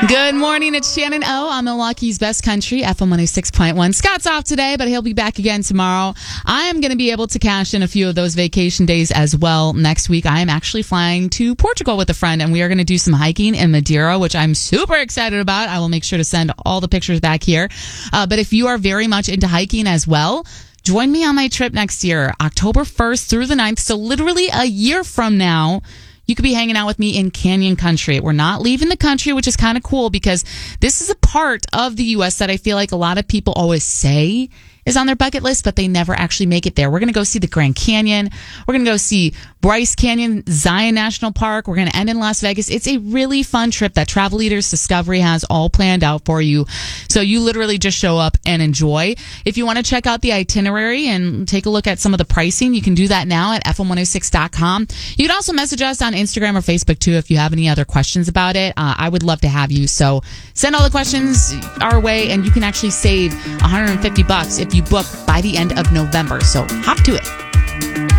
Good morning, it's Shannon O on Milwaukee's Best Country, FM 106.1. Scott's off today, but he'll be back again tomorrow. I am going to be able to cash in a few of those vacation days as well next week. I am actually flying to Portugal with a friend, and we are going to do some hiking in Madeira, which I'm super excited about. I will make sure to send all the pictures back here. But if you are very much into hiking as well, join me on my trip next year, October 1st through the 9th. So literally a year from now, you could be hanging out with me in Canyon Country. We're not leaving the country, which is kind of cool because this is a part of the U.S. that I feel like a lot of people always say is on their bucket list, but they never actually make it there. We're going to go see the Grand Canyon. We're going to go see Bryce Canyon, Zion National Park. We're going to end in Las Vegas. It's a really fun trip that Travel Leaders Discovery has all planned out for you. So you literally just show up and enjoy. If you want to check out the itinerary and take a look at some of the pricing, you can do that now at fm106.com. You can also message us on Instagram or Facebook too if you have any other questions about it. I would love to have you. So send all the questions our way and you can actually save $150 if you book by the end of November. So hop to it.